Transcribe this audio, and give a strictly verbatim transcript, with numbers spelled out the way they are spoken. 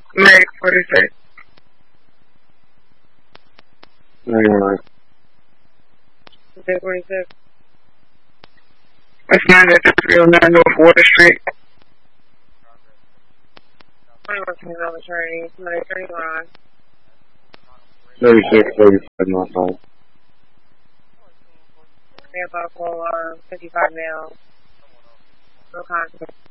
May forty-six. ninety-nine. May forty-six. It's nine at three oh nine North Water Street. twenty-one twenty on the train. Somebody thirty-one. thirty-six, thirty-five, northbound. They about for uh, fifty-five now. No contact.